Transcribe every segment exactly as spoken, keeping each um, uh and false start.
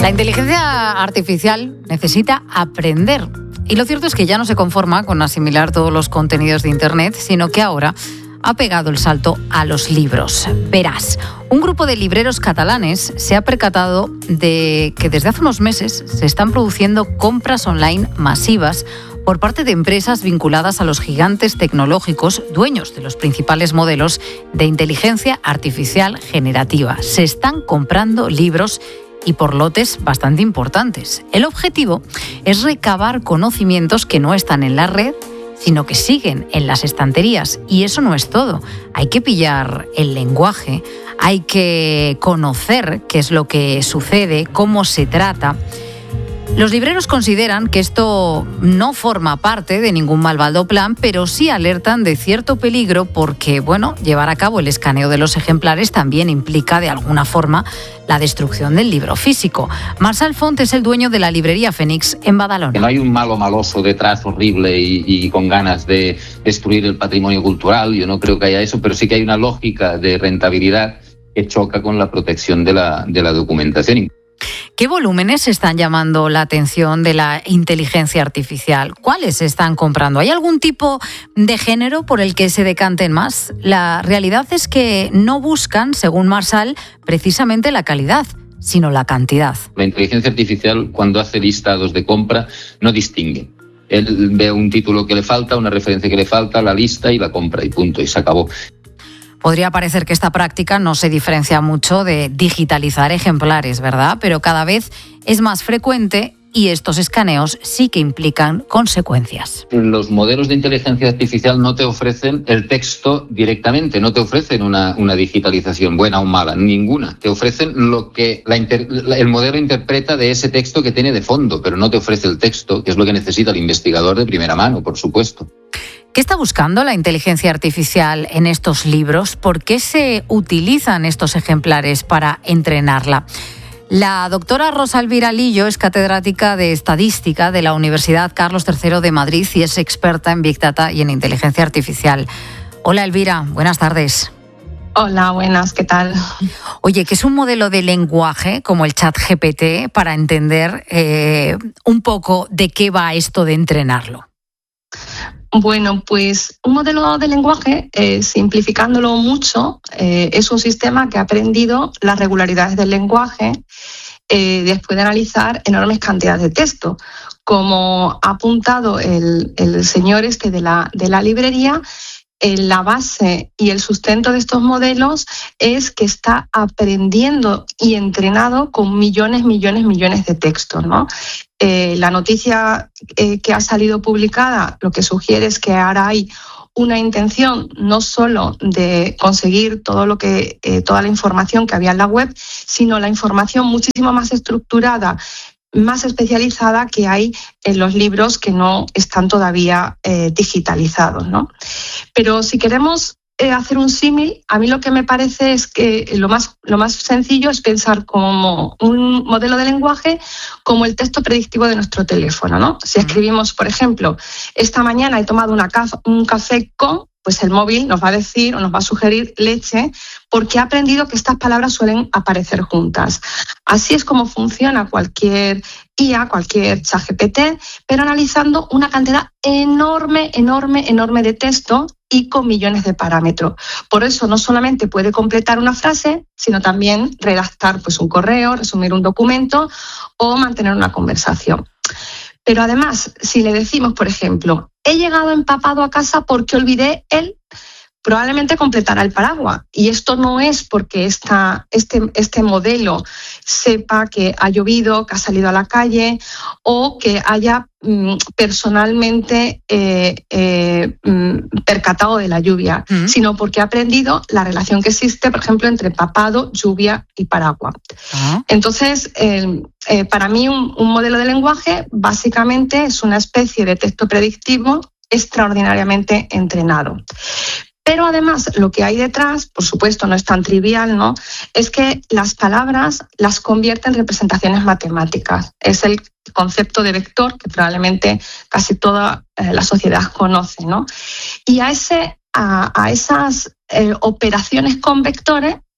La inteligencia artificial necesita aprender. Y lo cierto es que ya no se conforma con asimilar todos los contenidos de Internet, sino que ahora ha pegado el salto a los libros. Verás, un grupo de libreros catalanes se ha percatado de que desde hace unos meses se están produciendo compras online masivas por parte de empresas vinculadas a los gigantes tecnológicos, dueños de los principales modelos de inteligencia artificial generativa. Se están comprando libros y por lotes bastante importantes. El objetivo es recabar conocimientos que no están en la red, sino que siguen en las estanterías. Y eso no es todo. Hay que pillar el lenguaje, hay que conocer qué es lo que sucede, cómo se trata. Los libreros consideran que esto no forma parte de ningún malvado plan, pero sí alertan de cierto peligro porque, bueno, llevar a cabo el escaneo de los ejemplares también implica de alguna forma la destrucción del libro físico. Marçal Font es el dueño de la librería Fénix en Badalona. Que no hay un malo maloso detrás horrible y, y con ganas de destruir el patrimonio cultural, yo no creo que haya eso, pero sí que hay una lógica de rentabilidad que choca con la protección de la, de la documentación. ¿Qué volúmenes están llamando la atención de la inteligencia artificial? ¿Cuáles se están comprando? ¿Hay algún tipo de género por el que se decanten más? La realidad es que no buscan, según Marçal, precisamente la calidad, sino la cantidad. La inteligencia artificial, cuando hace listados de compra, no distingue. Él ve un título que le falta, una referencia que le falta, la lista y la compra y punto, y se acabó. Podría parecer que esta práctica no se diferencia mucho de digitalizar ejemplares, ¿verdad? Pero cada vez es más frecuente y estos escaneos sí que implican consecuencias. Los modelos de inteligencia artificial no te ofrecen el texto directamente, no te ofrecen una, una digitalización buena o mala, ninguna. Te ofrecen lo que la inter, el modelo interpreta de ese texto que tiene de fondo, pero no te ofrece el texto, que es lo que necesita el investigador de primera mano, por supuesto. ¿Qué está buscando la inteligencia artificial en estos libros? ¿Por qué se utilizan estos ejemplares para entrenarla? La doctora Rosa Elvira Lillo es catedrática de Estadística de la Universidad Carlos tercero de Madrid y es experta en Big Data y en inteligencia artificial. Hola Elvira, buenas tardes. Hola, buenas, ¿qué tal? Oye, ¿qué es un modelo de lenguaje como el ChatGPT para entender eh, un poco de qué va esto de entrenarlo? Bueno, pues un modelo de lenguaje, eh, simplificándolo mucho, eh, es un sistema que ha aprendido las regularidades del lenguaje eh, después de analizar enormes cantidades de texto. Como ha apuntado el, el señor este de la, de la librería, eh, la base y el sustento de estos modelos es que está aprendiendo y entrenado con millones, millones, millones de textos, ¿no? Eh, la noticia eh, que ha salido publicada lo que sugiere es que ahora hay una intención no solo de conseguir todo lo que eh, toda la información que había en la web, sino la información muchísimo más estructurada, más especializada que hay en los libros que no están todavía eh, digitalizados, ¿no? Pero si queremos hacer un símil, a mí lo que me parece es que lo más, lo más sencillo es pensar como un modelo de lenguaje como el texto predictivo de nuestro teléfono, ¿no? Si escribimos, por ejemplo, esta mañana he tomado una caf- un café con, pues el móvil nos va a decir o nos va a sugerir leche porque ha aprendido que estas palabras suelen aparecer juntas. Así es como funciona cualquier I A, cualquier ChatGPT, pero analizando una cantidad enorme, enorme, enorme de texto y con millones de parámetros. Por eso no solamente puede completar una frase, sino también redactar pues, un correo, resumir un documento o mantener una conversación. Pero además, si le decimos, por ejemplo, he llegado empapado a casa porque olvidé el, probablemente completará el paraguas. Y esto no es porque esta, este, este modelo sepa que ha llovido, que ha salido a la calle o que haya mm, personalmente eh, eh, percatado de la lluvia, mm. sino porque ha aprendido la relación que existe, por ejemplo, entre empapado, lluvia y paraguas. Ah. Entonces, eh, eh, para mí un, un modelo de lenguaje básicamente es una especie de texto predictivo extraordinariamente entrenado. Pero además lo que hay detrás, por supuesto no es tan trivial, ¿no? Es que las palabras las convierte en representaciones matemáticas. Es el concepto de vector que probablemente casi toda eh, la sociedad conoce, ¿no? Y a, ese, a, a esas eh, operaciones con vectores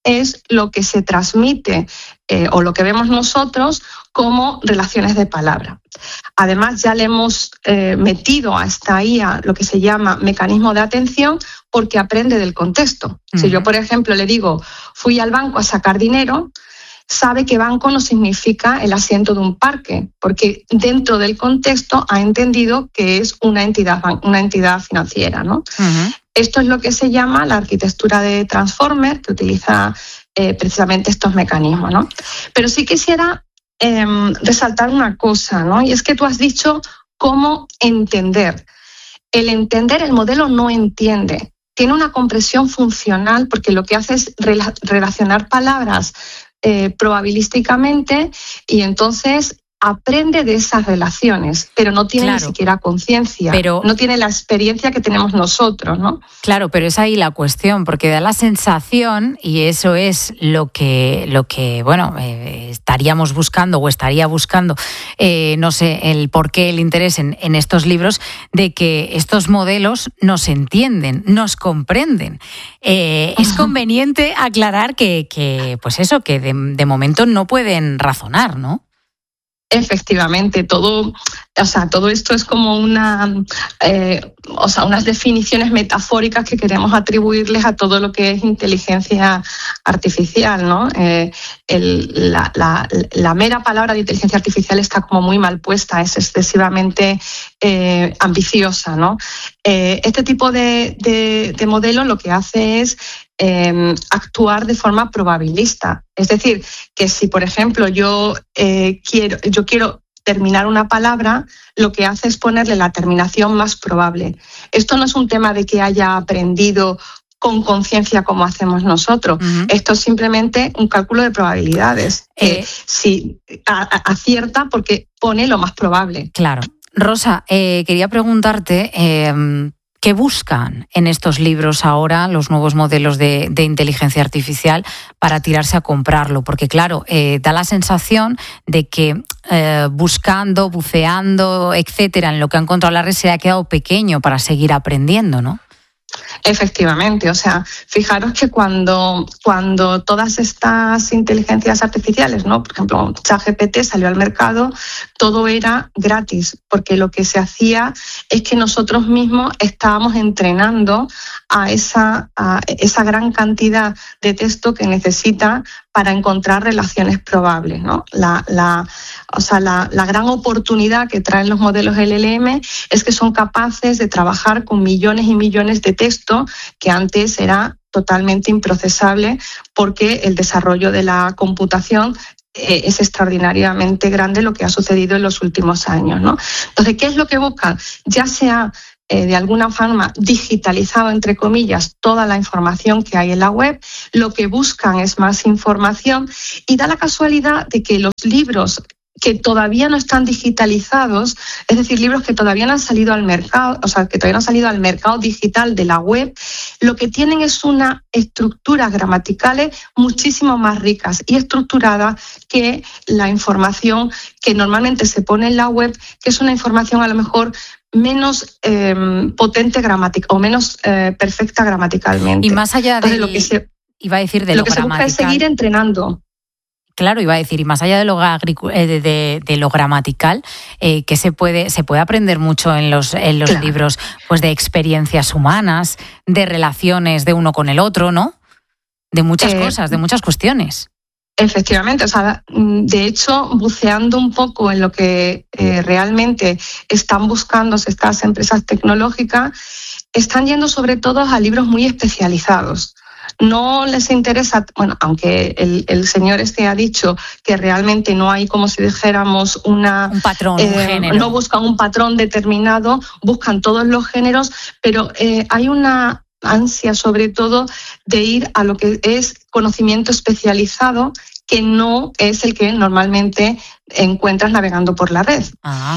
es lo que se transmite eh, o lo que vemos nosotros como relaciones de palabra. Además, ya le hemos eh, metido a esta I A lo que se llama mecanismo de atención porque aprende del contexto. Uh-huh. Si yo, por ejemplo, le digo, fui al banco a sacar dinero, sabe que banco no significa el asiento de un parque, porque dentro del contexto ha entendido que es una entidad, una entidad financiera, ¿no? Uh-huh. Esto es lo que se llama la arquitectura de Transformer, que utiliza eh, precisamente estos mecanismos, ¿no? Pero sí quisiera eh, resaltar una cosa, ¿no? Y es que tú has dicho cómo entender. El entender, el modelo no entiende. Tiene una compresión funcional porque lo que hace es rela- relacionar palabras Eh, probabilísticamente y entonces aprende de esas relaciones, pero no tiene claro, ni siquiera conciencia, no tiene la experiencia que tenemos nosotros, ¿no? Claro, pero es ahí la cuestión, porque da la sensación, y eso es lo que, lo que bueno, eh, estaríamos buscando o estaría buscando, eh, no sé, el por qué el interés en, en estos libros, de que estos modelos nos entienden, nos comprenden. Eh, es conveniente aclarar que, que pues eso, que de, de momento no pueden razonar, ¿no? Efectivamente, todo, o sea, todo esto es como una, eh, o sea, unas definiciones metafóricas que queremos atribuirles a todo lo que es inteligencia artificial, ¿no? Eh, el, la, la, la mera palabra de inteligencia artificial está como muy mal puesta, es excesivamente eh, ambiciosa, ¿no? Eh, este tipo de, de, de modelo lo que hace es Eh, actuar de forma probabilista. Es decir, que si, por ejemplo, yo, eh, quiero, yo quiero terminar una palabra, lo que hace es ponerle la terminación más probable. Esto no es un tema de que haya aprendido con conciencia como hacemos nosotros. Uh-huh. Esto es simplemente un cálculo de probabilidades. Eh, eh, si a, a, acierta porque pone lo más probable. Claro. Rosa, eh, quería preguntarte... Eh, ¿qué buscan en estos libros ahora los nuevos modelos de, de inteligencia artificial para tirarse a comprarlo? Porque claro, eh, da la sensación de que eh, buscando, buceando, etcétera, en lo que ha encontrado la red se ha quedado pequeño para seguir aprendiendo, ¿no? Efectivamente, o sea, fijaros que cuando, cuando todas estas inteligencias artificiales, ¿no? Por ejemplo, ChatGPT salió al mercado, todo era gratis, porque lo que se hacía es que nosotros mismos estábamos entrenando a esa, a esa gran cantidad de texto que necesita para encontrar relaciones probables, ¿no? La, la, o sea, la, la gran oportunidad que traen los modelos L L M es que son capaces de trabajar con millones y millones de texto que antes era totalmente improcesable porque el desarrollo de la computación eh, es extraordinariamente grande, lo que ha sucedido en los últimos años, ¿no? Entonces, ¿qué es lo que buscan? Ya sea Eh, de alguna forma digitalizado, entre comillas, toda la información que hay en la web, lo que buscan es más información y da la casualidad de que los libros que todavía no están digitalizados, es decir, libros que todavía no han salido al mercado, o sea, que todavía no han salido al mercado digital de la web, lo que tienen es una estructuras gramaticales muchísimo más ricas y estructuradas que la información que normalmente se pone en la web, que es una información a lo mejor menos eh, potente gramática o menos eh, perfecta gramaticalmente. Y más allá de Entonces, lo que se, iba a decir de lo, lo que se busca es seguir entrenando. Claro, iba a decir, y más allá de lo, de, de, de lo gramatical, eh, que se puede, se puede aprender mucho en los, en los claro. libros, pues de experiencias humanas, de relaciones de uno con el otro, ¿no? De muchas eh, cosas, de muchas cuestiones. Efectivamente, o sea, de hecho, buceando un poco en lo que eh, realmente están buscando estas empresas tecnológicas, están yendo sobre todo a libros muy especializados. No les interesa, bueno, aunque el, el señor este ha dicho que realmente no hay, como si dijéramos, una, un patrón, eh, un género. No buscan un patrón determinado, buscan todos los géneros, pero eh, hay una ansia sobre todo de ir a lo que es conocimiento especializado, que no es el que normalmente encuentras navegando por la red.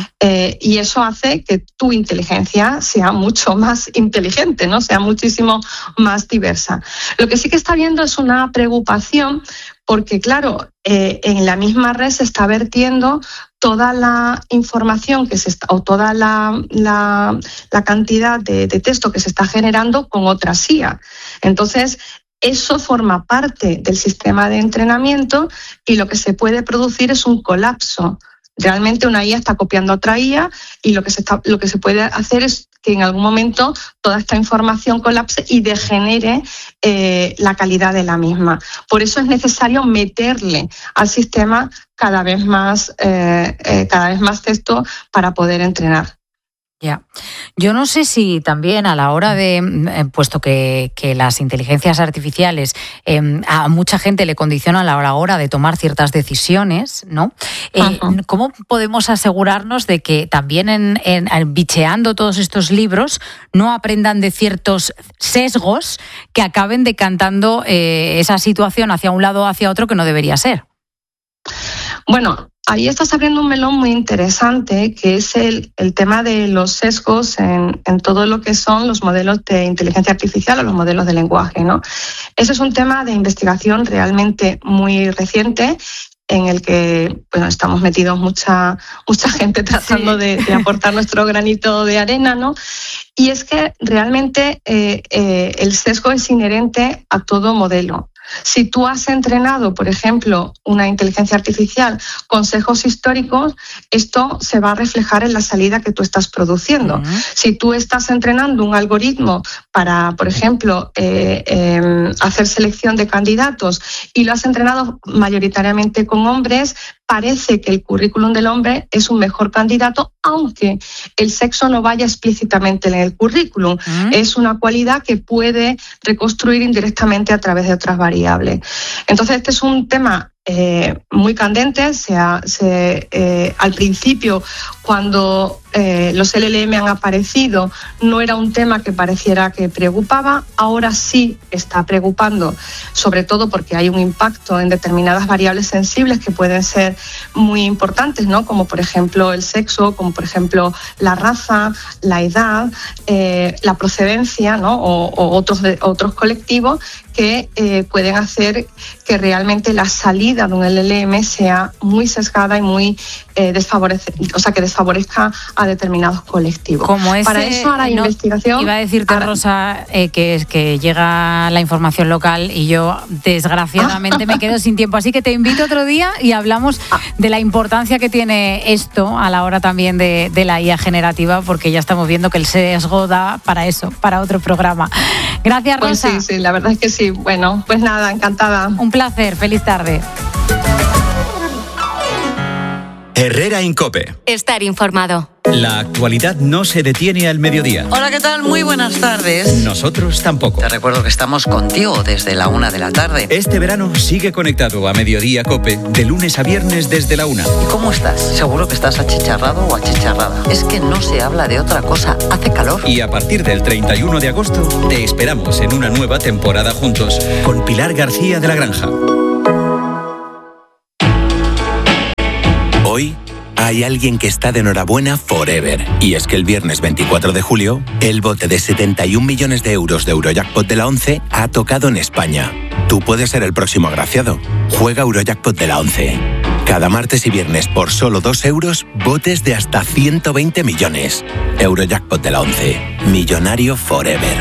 Eh, y eso hace que tu inteligencia sea mucho más inteligente, ¿no? Sea muchísimo más diversa. Lo que sí que está habiendo es una preocupación porque, claro, eh, en la misma red se está vertiendo toda la información que se está, o toda la, la, la cantidad de, de texto que se está generando con otras I A. Entonces, eso forma parte del sistema de entrenamiento y lo que se puede producir es un colapso. Realmente una I A está copiando a otra I A y lo que se está, lo que se puede hacer es que en algún momento toda esta información colapse y degenere eh, la calidad de la misma. Por eso es necesario meterle al sistema cada vez más, eh, eh, cada vez más texto para poder entrenar. Ya. Yo no sé si también a la hora de, eh, puesto que, que las inteligencias artificiales eh, a mucha gente le condicionan a la hora de tomar ciertas decisiones, ¿no? Eh, ¿Cómo podemos asegurarnos de que también en, en, en bicheando todos estos libros no aprendan de ciertos sesgos que acaben decantando eh, esa situación hacia un lado o hacia otro que no debería ser? Bueno, ahí estás abriendo un melón muy interesante, que es el, el tema de los sesgos en, en todo lo que son los modelos de inteligencia artificial o los modelos de lenguaje, ¿no? Ese es un tema de investigación realmente muy reciente, en el que bueno, estamos metidos mucha, mucha gente tratando sí. de, de aportar nuestro granito de arena, ¿no? Y es que realmente eh, eh, el sesgo es inherente a todo modelo. Si tú has entrenado, por ejemplo, una inteligencia artificial con sesgos históricos, esto se va a reflejar en la salida que tú estás produciendo. Uh-huh. Si tú estás entrenando un algoritmo para, por ejemplo, eh, eh, hacer selección de candidatos y lo has entrenado mayoritariamente con hombres, parece que el currículum del hombre es un mejor candidato, aunque el sexo no vaya explícitamente en el currículum. Uh-huh. Es una cualidad que puede reconstruir indirectamente a través de otras variables. Entonces, este es un tema eh, muy candente. Se ha, se, eh, al principio, cuando eh, los L L M han aparecido, no era un tema que pareciera que preocupaba. Ahora sí está preocupando, sobre todo porque hay un impacto en determinadas variables sensibles que pueden ser muy importantes, ¿no? Como por ejemplo el sexo, como por ejemplo la raza, la edad, eh, la procedencia, ¿no? o, o otros, de, otros colectivos que eh, pueden hacer que realmente la salida de un L L M sea muy sesgada y muy eh, desfavorece, o sea, que desfavorezca a determinados colectivos. Como ese, Para eso ahora hay no, investigación. Iba a decirte, ahora, Rosa, eh, que, que llega la información local y yo desgraciadamente ah. me quedo sin tiempo. Así que te invito otro día y hablamos ah. de la importancia que tiene esto a la hora también de, de la I A generativa, porque ya estamos viendo que el sesgo da para eso, para otro programa. Gracias, Rosa. Pues sí, sí, la verdad es que sí. Bueno, pues nada, encantada. Un placer, feliz tarde. Herrera en COPE. Estar informado. La actualidad no se detiene al mediodía. Hola, ¿qué tal? Muy buenas tardes. Nosotros tampoco. Te recuerdo que estamos contigo desde la una de la tarde. Este verano sigue conectado a Mediodía COPE de lunes a viernes desde la una. ¿Y cómo estás? Seguro que estás achicharrado o achicharrada. Es que no se habla de otra cosa. Hace calor. Y a partir del treinta y uno de agosto te esperamos en una nueva temporada juntos con Pilar García de la Granja. Hoy hay alguien que está de enhorabuena forever. Y es que el viernes veinticuatro de julio, el bote de setenta y un millones de euros de Eurojackpot de la ONCE ha tocado en España. Tú puedes ser el próximo agraciado. Juega Eurojackpot de la ONCE. Cada martes y viernes por solo dos euros, botes de hasta ciento veinte millones. Eurojackpot de la ONCE. Millonario forever.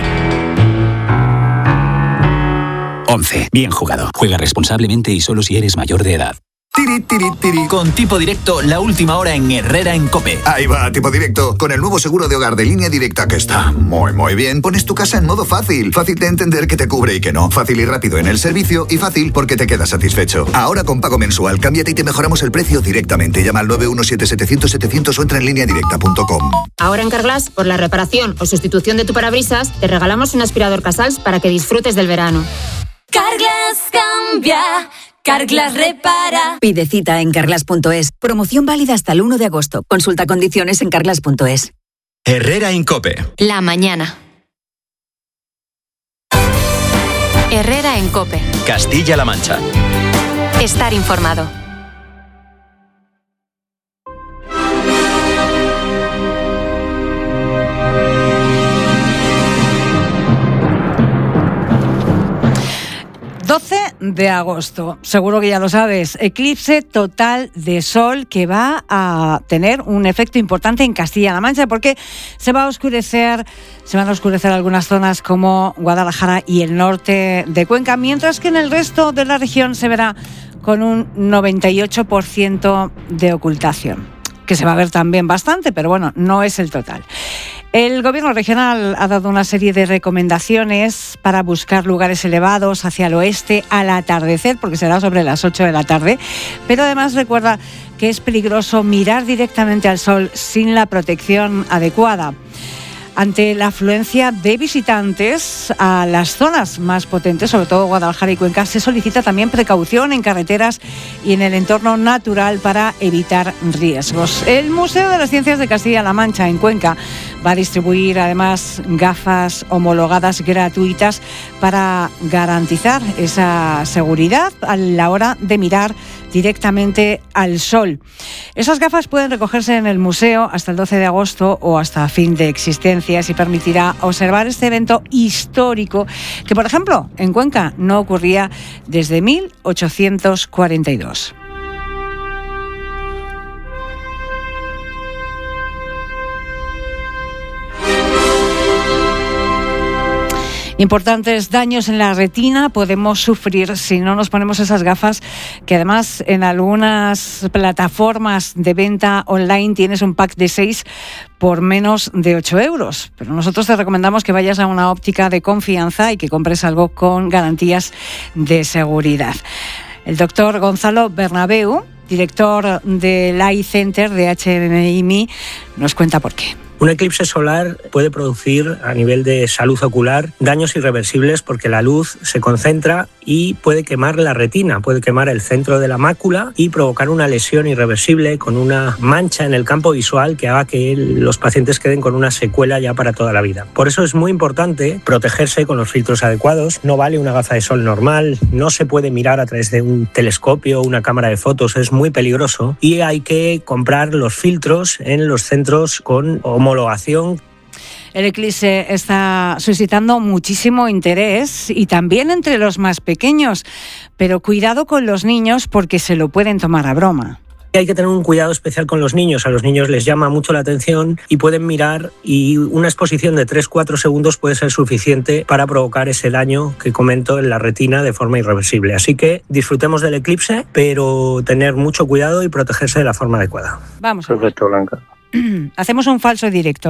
ONCE. Bien jugado. Juega responsablemente y solo si eres mayor de edad. Tiri, tiri, tiri. Con Tipo Directo, la última hora en Herrera en COPE. Ahí va, Tipo Directo. Con el nuevo seguro de hogar de Línea Directa, que está muy, muy bien, pones tu casa en modo fácil. Fácil de entender que te cubre y que no. Fácil y rápido en el servicio y fácil porque te quedas satisfecho. Ahora con pago mensual, cámbiate y te mejoramos el precio directamente. Llama al nueve uno siete setecientos setecientos o entra en línea directa punto com. Ahora en Carglass, por la reparación o sustitución de tu parabrisas, te regalamos un aspirador Casals para que disfrutes del verano. Carglass cambia. Carglass repara. Pide cita en carglass punto es. Promoción válida hasta el uno de agosto. Consulta condiciones en carglass punto es. Herrera en COPE. La mañana. Herrera en COPE. Castilla-La Mancha. Estar informado. doce de agosto. Seguro que ya lo sabes. Eclipse total de sol que va a tener un efecto importante en Castilla-La Mancha porque se va a oscurecer, se van a oscurecer algunas zonas como Guadalajara y el norte de Cuenca, mientras que en el resto de la región se verá con un noventa y ocho por ciento de ocultación, que se va a ver también bastante, pero bueno, no es el total. El Gobierno regional ha dado una serie de recomendaciones para buscar lugares elevados hacia el oeste al atardecer, porque será sobre las ocho de la tarde, pero además recuerda que es peligroso mirar directamente al sol sin la protección adecuada. Ante la afluencia de visitantes a las zonas más potentes, sobre todo Guadalajara y Cuenca, se solicita también precaución en carreteras y en el entorno natural para evitar riesgos. El Museo de las Ciencias de Castilla-La Mancha en Cuenca va a distribuir además gafas homologadas gratuitas para garantizar esa seguridad a la hora de mirar directamente al sol. Esas gafas pueden recogerse en el museo hasta el doce de agosto o hasta fin de existencias y permitirá observar este evento histórico que, por ejemplo, en Cuenca no ocurría desde mil ochocientos cuarenta y dos. Importantes daños en la retina podemos sufrir si no nos ponemos esas gafas, que además en algunas plataformas de venta online tienes un pack de seis por menos de ocho euros. Pero nosotros te recomendamos que vayas a una óptica de confianza y que compres algo con garantías de seguridad. El doctor Gonzalo Bernabeu, director del Eye Center de H M I M, nos cuenta por qué. Un eclipse solar puede producir a nivel de salud ocular daños irreversibles porque la luz se concentra y puede quemar la retina, puede quemar el centro de la mácula y provocar una lesión irreversible con una mancha en el campo visual que haga que los pacientes queden con una secuela ya para toda la vida. Por eso es muy importante protegerse con los filtros adecuados. No vale una gafa de sol normal, no se puede mirar a través de un telescopio o una cámara de fotos, es muy peligroso y hay que comprar los filtros en los centros con homologación. El eclipse está suscitando muchísimo interés y también entre los más pequeños, pero cuidado con los niños porque se lo pueden tomar a broma. Hay que tener un cuidado especial con los niños. A los niños les llama mucho la atención y pueden mirar, y una exposición de tres a cuatro segundos puede ser suficiente para provocar ese daño que comento en la retina de forma irreversible. Así que disfrutemos del eclipse, pero tener mucho cuidado y protegerse de la forma adecuada. Vamos. Perfecto, Blanca. Hacemos un falso directo.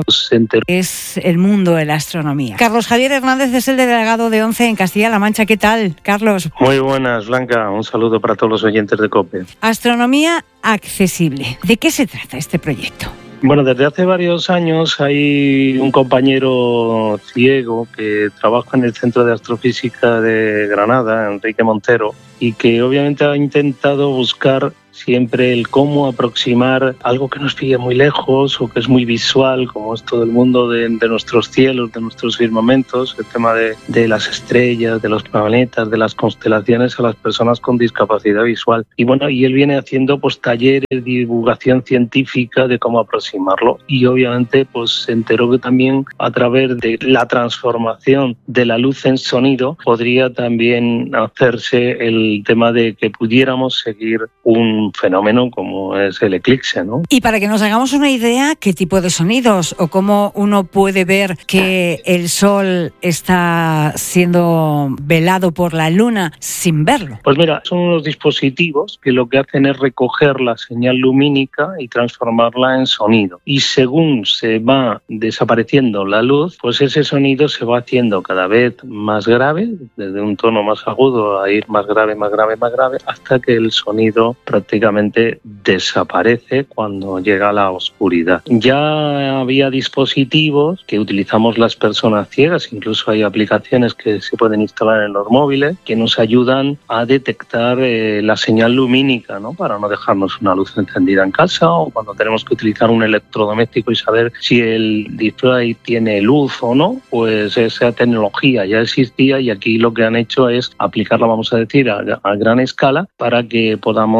Es el mundo de la astronomía. Carlos Javier Hernández es el delegado de ONCE en Castilla-La Mancha. ¿Qué tal, Carlos? Muy buenas, Blanca. Un saludo para todos los oyentes de COPE. Astronomía accesible. ¿De qué se trata este proyecto? Bueno, desde hace varios años hay un compañero ciego que trabaja en el Centro de Astrofísica de Granada, Enrique Montero, y que obviamente ha intentado buscar siempre el cómo aproximar algo que nos pille muy lejos o que es muy visual, como es todo el mundo de, de nuestros cielos, de nuestros firmamentos, el tema de, de las estrellas, de los planetas, de las constelaciones, a las personas con discapacidad visual. Y bueno, y él viene haciendo pues talleres de divulgación científica de cómo aproximarlo, y obviamente pues se enteró que también a través de la transformación de la luz en sonido podría también hacerse el tema de que pudiéramos seguir un fenómeno como es el eclipse, ¿no? Y para que nos hagamos una idea, ¿qué tipo de sonidos o cómo uno puede ver que el sol está siendo velado por la luna sin verlo? Pues mira, son unos dispositivos que lo que hacen es recoger la señal lumínica y transformarla en sonido. Y según se va desapareciendo la luz, pues ese sonido se va haciendo cada vez más grave, desde un tono más agudo a ir más grave, más grave, más grave, hasta que el sonido prácticamente desaparece cuando llega la oscuridad. Ya había dispositivos que utilizamos las personas ciegas, incluso hay aplicaciones que se pueden instalar en los móviles que nos ayudan a detectar eh, la señal lumínica, ¿no? Para no dejarnos una luz encendida en casa, o cuando tenemos que utilizar un electrodoméstico y saber si el display tiene luz o no, pues esa tecnología ya existía y aquí lo que han hecho es aplicarla, vamos a decir, a, a gran escala para que podamos partir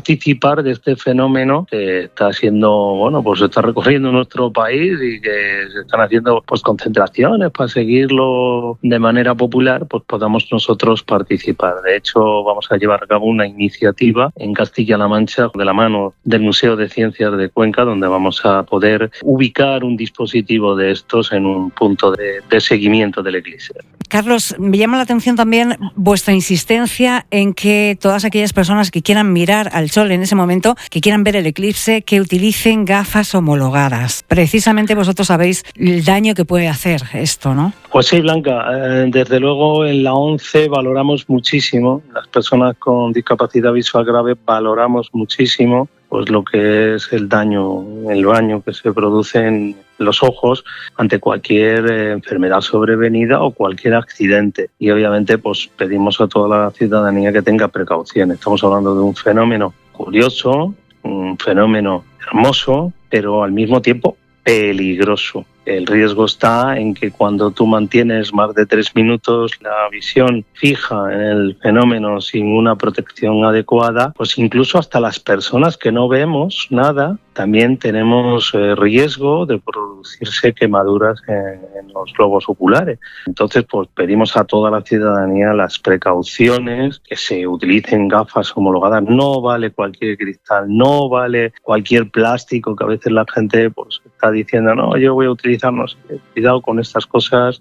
participar de este fenómeno que está siendo, bueno, pues se está recorriendo nuestro país y que se están haciendo pues concentraciones para seguirlo de manera popular, pues podamos nosotros participar. De hecho, vamos a llevar a cabo una iniciativa en Castilla-La Mancha de la mano del Museo de Ciencias de Cuenca, donde vamos a poder ubicar un dispositivo de estos en un punto de, de seguimiento del eclipse. Carlos, me llama la atención también vuestra insistencia en que todas aquellas personas que quieran mirar al sol en ese momento, que quieran ver el eclipse, que utilicen gafas homologadas. Precisamente vosotros sabéis el daño que puede hacer esto, ¿no? Pues sí, Blanca, eh, desde luego en la ONCE valoramos muchísimo, las personas con discapacidad visual grave valoramos muchísimo pues lo que es el daño, el daño que se produce en los ojos ante cualquier eh, enfermedad sobrevenida o cualquier accidente. Y obviamente pues pedimos a toda la ciudadanía que tenga precaución. Estamos hablando de un fenómeno curioso, un fenómeno hermoso, pero al mismo tiempo peligroso. El riesgo está en que cuando tú mantienes más de tres minutos la visión fija en el fenómeno sin una protección adecuada, pues incluso hasta las personas que no vemos nada, también tenemos eh, riesgo de producirse quemaduras en, en los globos oculares. Entonces, pues pedimos a toda la ciudadanía las precauciones, que se utilicen gafas homologadas. No vale cualquier cristal, no vale cualquier plástico que a veces la gente pues está diciendo, no, yo voy a utilizar. Cuidado con estas cosas,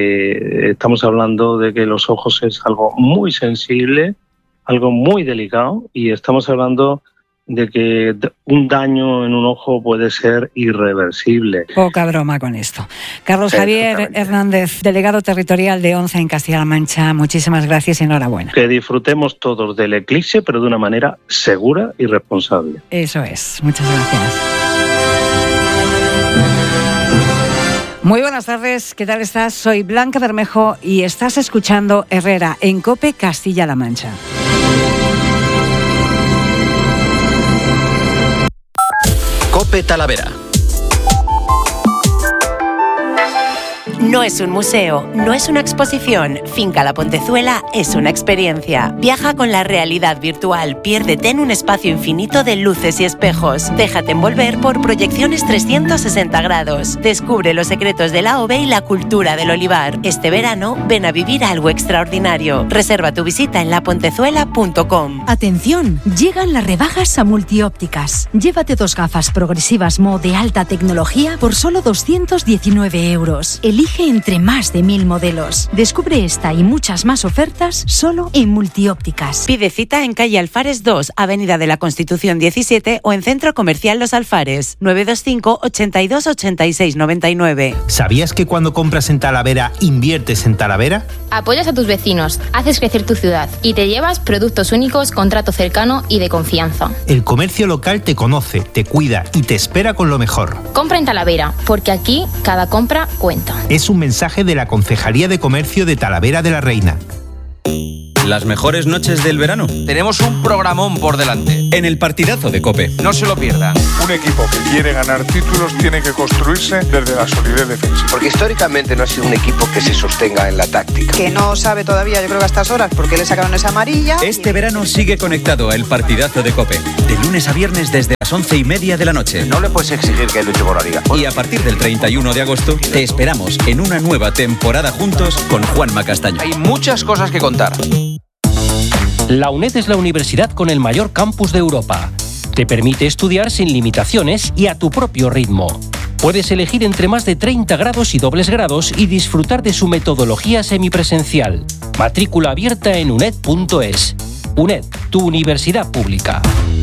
que estamos hablando de que los ojos es algo muy sensible, algo muy delicado, y estamos hablando de que un daño en un ojo puede ser irreversible. Poca broma con esto. Carlos Javier Hernández, delegado territorial de ONCE en Castilla-La Mancha, muchísimas gracias y enhorabuena. Que disfrutemos todos del eclipse, pero de una manera segura y responsable. Eso es. Muchas gracias. Muy buenas tardes, ¿qué tal estás? Soy Blanca Bermejo y estás escuchando Herrera en COPE Castilla-La Mancha. COPE Talavera. No es un museo, no es una exposición. Finca La Pontezuela es una experiencia. Viaja con la realidad virtual, piérdete en un espacio infinito de luces y espejos. Déjate envolver por proyecciones trescientos sesenta grados. Descubre los secretos de la O V y la cultura del olivar. Este verano, ven a vivir algo extraordinario. Reserva tu visita en la pontezuela punto com. Atención, llegan las rebajas a Multiópticas. Llévate dos gafas progresivas Mo de alta tecnología por solo doscientos diecinueve euros. Elige entre más de mil modelos. Descubre esta y muchas más ofertas solo en Multiópticas. Pide cita en calle Alfares dos, Avenida de la Constitución diecisiete o en Centro Comercial Los Alfares. nueve dos cinco, ochenta y dos, ochenta y seis, noventa y nueve. ¿Sabías que cuando compras en Talavera, inviertes en Talavera? Apoyas a tus vecinos, haces crecer tu ciudad y te llevas productos únicos con trato cercano y de confianza. El comercio local te conoce, te cuida y te espera con lo mejor. Compra en Talavera, porque aquí cada compra cuenta. Es un mensaje de la Concejalía de Comercio de Talavera de la Reina. Las mejores noches del verano. Tenemos un programón por delante. En el partidazo de COPE. No se lo pierdan. Un equipo que quiere ganar títulos tiene que construirse desde la solidez defensiva. Porque históricamente no ha sido un equipo que se sostenga en la táctica. Que no sabe todavía, yo creo que a estas horas, por qué le sacaron esa amarilla. Este verano sigue conectado a el partidazo de COPE. De lunes a viernes desde las once y media de la noche. No le puedes exigir que luche por la liga. Y a partir del treinta y uno de agosto te esperamos en una nueva temporada juntos con Juanma Castaño. Hay muchas cosas que contar. La UNED es la universidad con el mayor campus de Europa. Te permite estudiar sin limitaciones y a tu propio ritmo. Puedes elegir entre más de treinta grados y dobles grados y disfrutar de su metodología semipresencial. Matrícula abierta en uned punto es. UNED, tu universidad pública.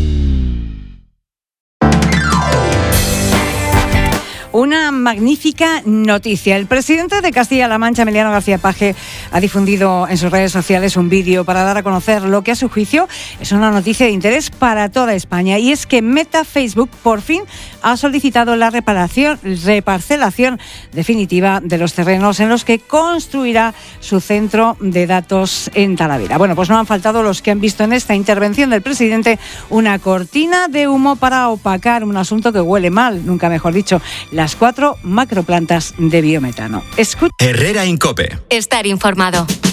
Una magnífica noticia. El presidente de Castilla-La Mancha, Emiliano García Paje, ha difundido en sus redes sociales un vídeo para dar a conocer lo que a su juicio es una noticia de interés para toda España. Y es que Meta Facebook por fin ha solicitado la reparación, reparcelación definitiva de los terrenos en los que construirá su centro de datos en Talavera. Bueno, pues no han faltado los que han visto en esta intervención del presidente una cortina de humo para opacar un asunto que huele mal, nunca mejor dicho, las cuatro macroplantas de biometano. Escucha. Herrera en COPE. Estar informado.